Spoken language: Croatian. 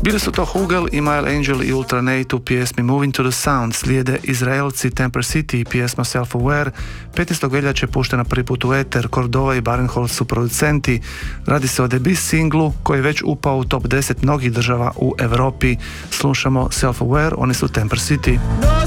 Bili su to Hugel i Mile Angel i Ultra Nate u pjesmi Moving to the Sound. Slijede Izraelci Temper City i pjesma Self-Aware. 15. veljače puštena prvi put u eter. Cordova i Barenholtz su producenti. Radi se o debut singlu koji je već upao u top 10 mnogih država u Europi. Slušamo Self-Aware, oni su Temper City.